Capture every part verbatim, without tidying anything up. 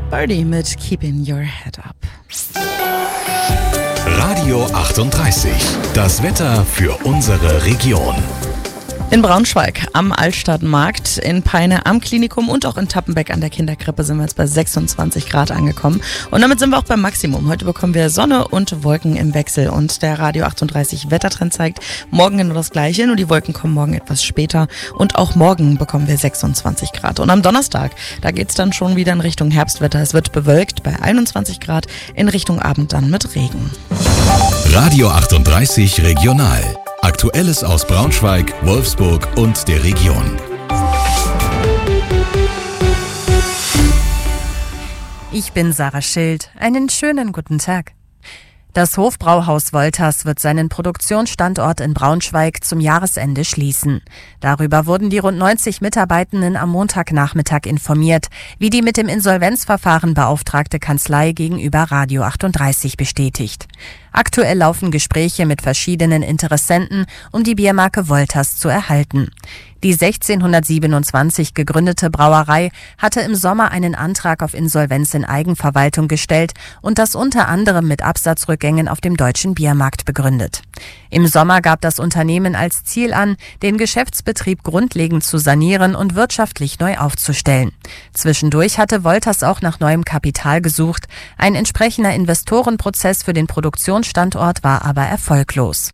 Birdie mit Keeping Your Head Up. Radio achtunddreißig. Das Wetter für unsere Region. In Braunschweig am Altstadtmarkt, in Peine am Klinikum und auch in Tappenbeck an der Kinderkrippe sind wir jetzt bei sechsundzwanzig Grad angekommen. Und damit sind wir auch beim Maximum. Heute bekommen wir Sonne und Wolken im Wechsel. Und der Radio achtunddreißig Wettertrend zeigt morgen genau das Gleiche, nur die Wolken kommen morgen etwas später. Und auch morgen bekommen wir sechsundzwanzig Grad. Und am Donnerstag, da geht's dann schon wieder in Richtung Herbstwetter. Es wird bewölkt bei einundzwanzig Grad, in Richtung Abend dann mit Regen. Radio achtunddreißig Regional. Aktuelles aus Braunschweig, Wolfsburg und der Region. Ich bin Sarah Schild. Einen schönen guten Tag. Das Hofbrauhaus Wolters wird seinen Produktionsstandort in Braunschweig zum Jahresende schließen. Darüber wurden die rund neunzig Mitarbeitenden am Montagnachmittag informiert, wie die mit dem Insolvenzverfahren beauftragte Kanzlei gegenüber Radio achtunddreißig bestätigt. Aktuell laufen Gespräche mit verschiedenen Interessenten, um die Biermarke Wolters zu erhalten. Die sechzehnhundertsiebenundzwanzig gegründete Brauerei hatte im Sommer einen Antrag auf Insolvenz in Eigenverwaltung gestellt und das unter anderem mit Absatzrückgängen auf dem deutschen Biermarkt begründet. Im Sommer gab das Unternehmen als Ziel an, den Geschäftsbetrieb grundlegend zu sanieren und wirtschaftlich neu aufzustellen. Zwischendurch hatte Wolters auch nach neuem Kapital gesucht. Ein entsprechender Investorenprozess für den Produktionsstandort war aber erfolglos.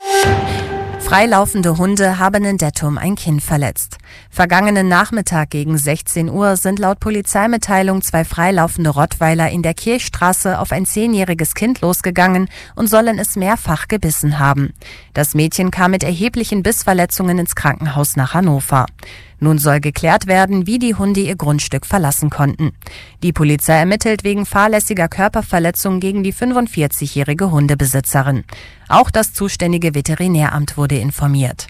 Freilaufende Hunde haben in Dettum ein Kind verletzt. Vergangenen Nachmittag gegen sechzehn Uhr sind laut Polizeimitteilung zwei freilaufende Rottweiler in der Kirchstraße auf ein zehnjähriges Kind losgegangen und sollen es mehrfach gebissen haben. Das Mädchen kam mit erheblichen Bissverletzungen ins Krankenhaus nach Hannover. Nun soll geklärt werden, wie die Hunde ihr Grundstück verlassen konnten. Die Polizei ermittelt wegen fahrlässiger Körperverletzung gegen die fünfundvierzigjährige Hundebesitzerin. Auch das zuständige Veterinäramt wurde informiert.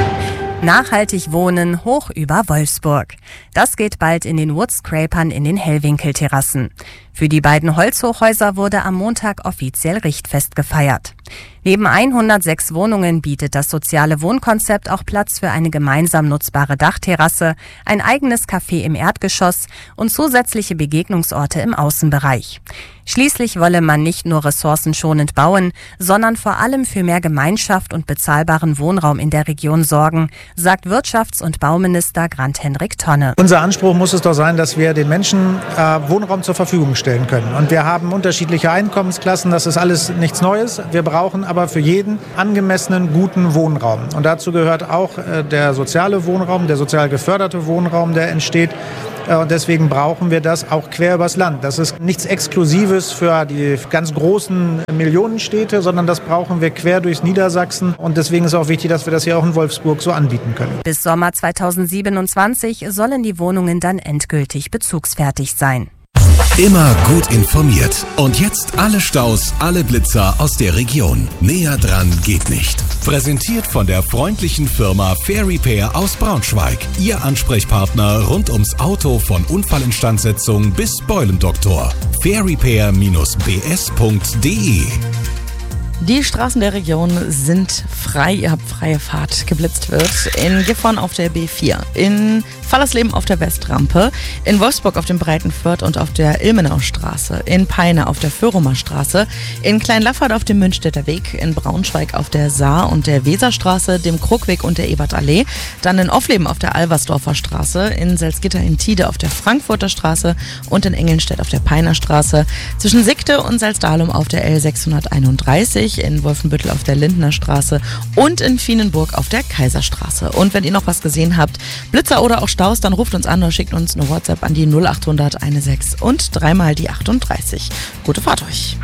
Nachhaltig wohnen hoch über Wolfsburg. Das geht bald in den Woodscrapern in den Hellwinkelterrassen. Für die beiden Holzhochhäuser wurde am Montag offiziell Richtfest gefeiert. Neben hundertsechs Wohnungen bietet das soziale Wohnkonzept auch Platz für eine gemeinsam nutzbare Dachterrasse, ein eigenes Café im Erdgeschoss und zusätzliche Begegnungsorte im Außenbereich. Schließlich wolle man nicht nur ressourcenschonend bauen, sondern vor allem für mehr Gemeinschaft und bezahlbaren Wohnraum in der Region sorgen, sagt Wirtschafts- und Bauminister Grant-Hendrik Tonne. Unser Anspruch muss es doch sein, dass wir den Menschen äh, Wohnraum zur Verfügung stellen können. Und wir haben unterschiedliche Einkommensklassen, das ist alles nichts Neues. Wir brauchen aber für jeden angemessenen, guten Wohnraum. Und dazu gehört auch äh, der soziale Wohnraum, der sozial geförderte Wohnraum, der entsteht. Und deswegen brauchen wir das auch quer übers Land. Das ist nichts Exklusives für die ganz großen Millionenstädte, sondern das brauchen wir quer durchs Niedersachsen. Und deswegen ist auch wichtig, dass wir das hier auch in Wolfsburg so anbieten können. Bis Sommer zweitausendsiebenundzwanzig sollen die Wohnungen dann endgültig bezugsfertig sein. Immer gut informiert. Und jetzt alle Staus, alle Blitzer aus der Region. Näher dran geht nicht. Präsentiert von der freundlichen Firma Fair Repair aus Braunschweig. Ihr Ansprechpartner rund ums Auto von Unfallinstandsetzung bis Beulendoktor. fair repair Bindestrich b s punkt d e. Die Straßen der Region sind frei, ihr habt freie Fahrt. Geblitzt wird in Gifhorn auf der B vier, in Fallersleben auf der Westrampe, in Wolfsburg auf dem Breitenfurt und auf der Ilmenaustraße, in Peine auf der Föhrumer Straße, in Kleinlaffert auf dem Münchstädter Weg, in Braunschweig auf der Saar und der Weserstraße, dem Krugweg und der Ebertallee, dann in Offleben auf der Alversdorfer Straße, in Salzgitter in Tide auf der Frankfurter Straße und in Engelnstedt auf der Peiner Straße, zwischen Sigte und Salzdalum auf der L sechshunderteinunddreißig, in Wolfenbüttel auf der Lindner Straße und in Vienenburg auf der Kaiserstraße. Und wenn ihr noch was gesehen habt, Blitzer oder auch Staus, dann ruft uns an oder schickt uns eine WhatsApp an die null achthundert sechzehn und dreimal die achtunddreißig. Gute Fahrt euch!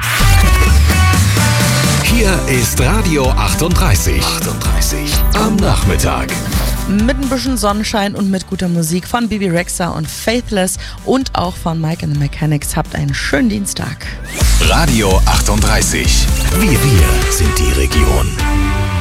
Hier ist Radio achtunddreißig. achtunddreißig am Nachmittag. Mit ein bisschen Sonnenschein und mit guter Musik von Bibi Rexha und Faithless und auch von Mike and the Mechanics. Habt einen schönen Dienstag. Radio achtunddreißig. Wir, wir sind die Region.